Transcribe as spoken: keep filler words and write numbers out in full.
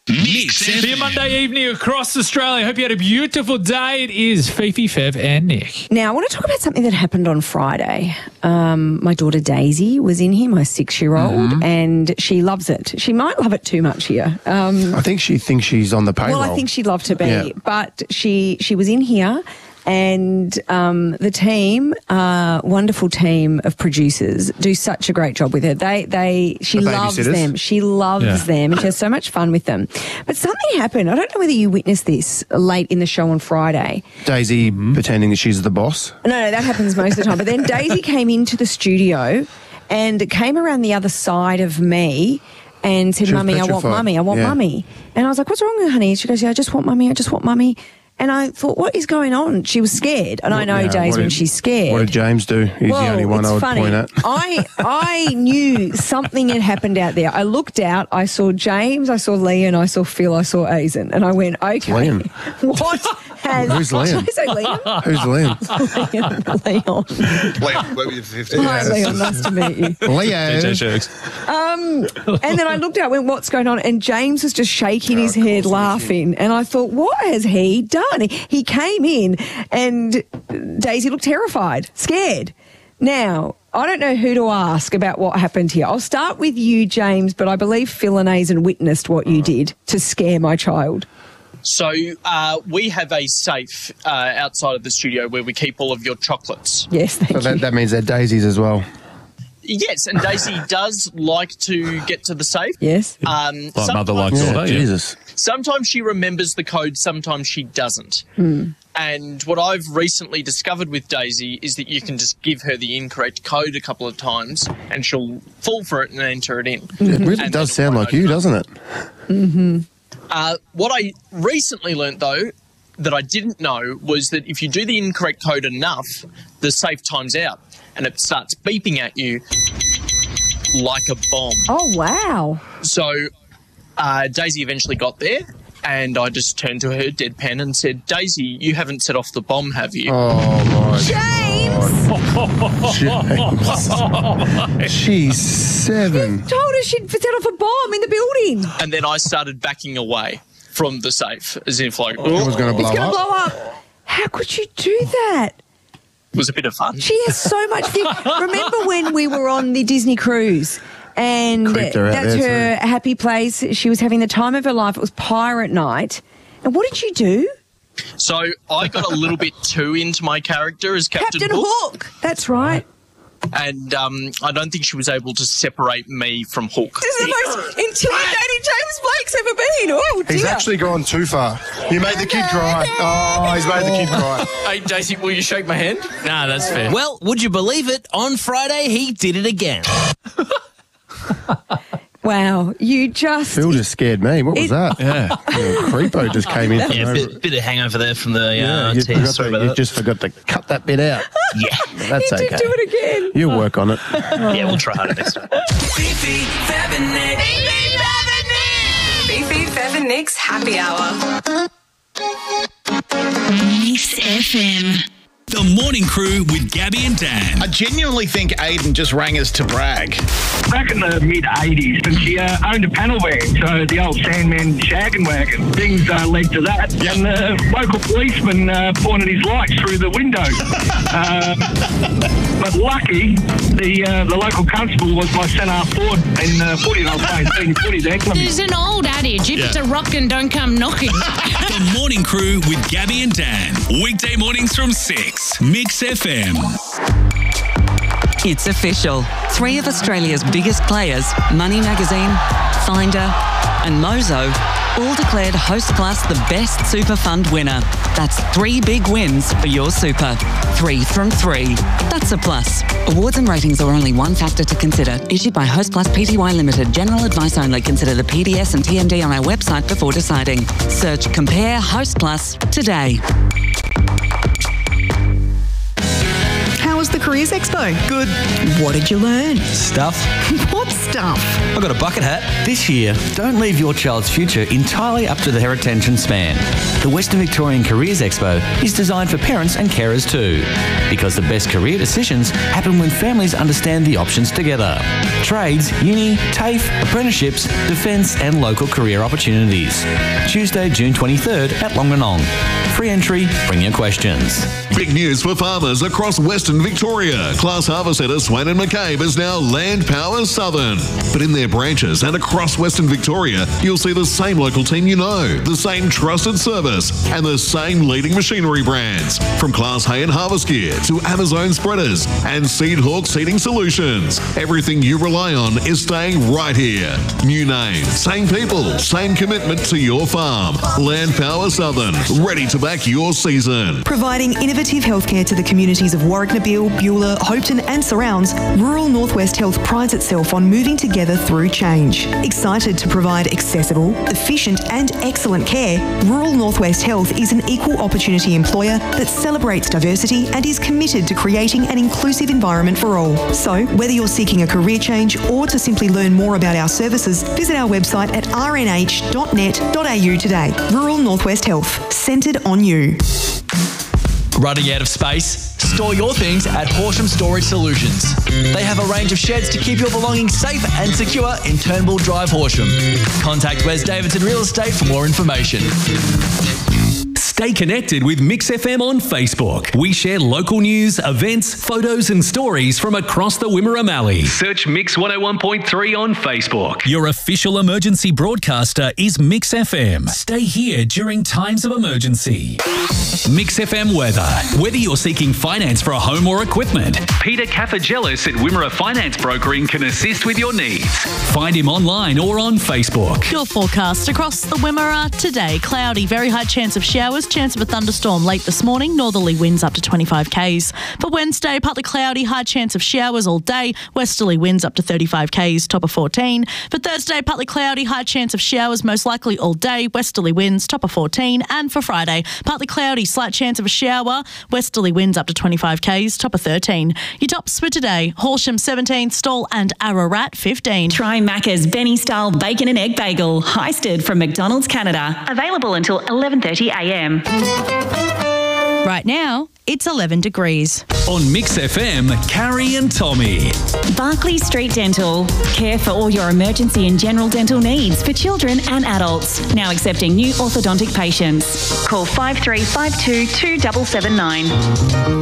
Mix F M. Your Monday evening across Australia. Hope you had a beautiful day. It is Fifi, Fev and Nick. Now, I want to talk about something that happened on Friday. Um, my daughter Daisy was in here, my six-year-old, mm-hmm. and she loves it. She might love it too much here. Um, I think she thinks she's on the payroll. well, I think she'd love to be, Yeah. but she she was in here. And um, the team, uh, wonderful team of producers, do such a great job with her. They, they, she The loves babysitters? them. She loves Yeah. them, and she has so much fun with them. But something happened. I don't know whether you witnessed this late in the show on Friday. Daisy pretending that she's the boss. No, no, that happens most of the time. But then Daisy came into the studio and came around the other side of me and said, She was "Mummy, I want petrified. mummy. I want Yeah. mummy." And I was like, "What's wrong, honey?" She goes, "Yeah, I just want mummy. I just want mummy." And I thought, what is going on? She was scared. And I know Yeah, days what when did- she's scared. What did James do? He's Well, the only one it's I would funny. point at. I I knew something had happened out there. I looked out, I saw James, I saw Liam, I saw Phil, I saw Aizen. And I went, okay. Liam. What has... Who's Liam? Did I say Liam? Who's Liam? Liam. Leon. Liam, what were you, fifteen? Hi, Leon. Nice to meet you. Leo. Um, and then I looked out, went, what's going on? And James was just shaking his head, laughing. And I thought, what has he done? He, he came in and Daisy looked terrified, scared. Now, I don't know who to ask about what happened here. I'll start with you, James, but I believe Phil and Aizen witnessed what you did to scare my child. So uh, we have a safe uh, outside of the studio where we keep all of your chocolates. Yes, thank So you. that, that means they're Daisy's as well. Yes, and Daisy does like to get to the safe. Yes. Um, Like mother like sometimes- daughter. Yeah. Jesus. Sometimes she remembers the code, sometimes she doesn't. Mm. And what I've recently discovered with Daisy is that you can just give her the incorrect code a couple of times and she'll fall for it and enter it in. It really And does then sound it'll like you, open up. doesn't it? Mm-hmm. Uh, what I recently learnt, though, that I didn't know was that if you do the incorrect code enough, the safe times out and it starts beeping at you like a bomb. Oh, wow. So uh, Daisy eventually got there and I just turned to her deadpan and said, Daisy, you haven't set off the bomb, have you? Oh, my James! James. She's seven. Told her she'd set off a bomb in the building. And then I started backing away from the safe as if like, It was going to blow It's going to up. blow up. How could you do that? it was a bit of fun. She has so much fear. Remember when we were on the Disney cruise and Creeped her out that's there her happy place. She was having the time of her life. It was pirate night. And what did you do? So I got a little bit too into my character as Captain, Captain Hook. Hook. That's right. And um, I don't think she was able to separate me from Hook. This is the most intimidating James Blake's ever been. Oh, dear. He's actually gone too far. You made the kid cry. Oh, he's made the kid cry. Hey, Daisy, will you shake my hand? Nah, that's fair. Well, would you believe it? On Friday, he did it again. Wow. You just... Phil just scared me. What was It- that? Yeah. Yeah, creepo just came in. From Yeah, over- bit, bit of hangover there from the uh, Yeah, you, test. forgot Sorry to- about you that. just forgot to cut that bit out. Yeah, That's you okay. did do it again. You'll work on it. yeah, we'll try harder next time. Fifi, Fev and Nick. Fifi, Fev and Nick's Happy Hour. Mix F M. The Morning Crew with Gabby and Dan. I genuinely think Aiden just rang us to brag. Back in the mid eighties, and she uh, owned a panel van, so the old Sandman shaggin' wagon. Things uh, led to that, and the local policeman uh, pointed his lights through the window. um, but lucky, the uh, the local constable was my centre forward in uh, footy, and I was playing senior footy there. There's an old adage, if it's a rockin', don't come knocking. The Morning Crew with Gabby and Dan. Weekday mornings from six. Mix F M. It's official. Three of Australia's biggest players, Money Magazine, Finder and Mozo, all declared Hostplus the best super fund winner. That's three big wins for your super. Three from three. That's a plus. Awards and ratings are only one factor to consider. Issued by Hostplus Pty Limited. General advice only. Consider the P D S and T M D on our website before deciding. Search Compare Hostplus today. How was the Careers Expo? Good. What did you learn? Stuff. What stuff? I got a bucket hat. This year, don't leave your child's future entirely up to their attention span. The Western Victorian Careers Expo is designed for parents and carers too, because the best career decisions happen when families understand the options together. Trades, uni, TAFE, apprenticeships, defence and local career opportunities. Tuesday, June twenty-third at Longanong. Free entry, bring your questions. Big news for farmers across Western Victoria. Class Harvest Centre Swain and McCabe is now Land Power Southern. But in their branches and across Western Victoria, you'll see the same local team you know, the same trusted service, and the same leading machinery brands. From Class Hay and Harvest Gear to Amazon Spreaders and Seed Hawk Seeding Solutions. Everything you rely on is staying right here. New name, same people, same commitment to your farm. Land Power Southern, ready to back your season. Providing innovative healthcare to the communities of Warwick-Nabil, Beulah, Hopetoun and surrounds, Rural Northwest Health prides itself on moving together through change. Excited to provide accessible, efficient and excellent care, Rural Northwest Health is an equal opportunity employer that celebrates diversity and is committed to creating an inclusive environment for all. So, whether you're seeking a career change or to simply learn more about our services, visit our website at r n h dot net dot a u today. Rural Northwest Health, centred on you. Running out of space? Store your things at Horsham Storage Solutions. They have a range of sheds to keep your belongings safe and secure in Turnbull Drive, Horsham. Contact Wes Davidson Real Estate for more information. Stay connected with Mix F M on Facebook. We share local news, events, photos and stories from across the Wimmera Mallee. Search Mix one oh one point three on Facebook. Your official emergency broadcaster is Mix F M. Stay here during times of emergency. Mix F M weather. Whether you're seeking finance for a home or equipment, Peter Cafagelis at Wimmera Finance Brokering can assist with your needs. Find him online or on Facebook. Your forecast across the Wimmera today. Cloudy, very high chance of showers, chance of a thunderstorm late this morning, northerly winds up to twenty-five kays. For Wednesday, partly cloudy, high chance of showers all day, westerly winds up to thirty-five kays, top of fourteen. For Thursday, partly cloudy, high chance of showers, most likely all day, westerly winds, top of fourteen. And for Friday, partly cloudy, slight chance of a shower, westerly winds up to twenty-five kays, top of thirteen. Your tops for today, Horsham seventeen, Stawell and Ararat fifteen. Try Macca's Benny Style Bacon and Egg Bagel, heisted from McDonald's Canada. Available until eleven thirty a m. Right now, it's eleven degrees. On Mix F M, Carrie and Tommy. Barclay Street Dental. Care for all your emergency and general dental needs for children and adults. Now accepting new orthodontic patients. Call five three five two two seven seven nine.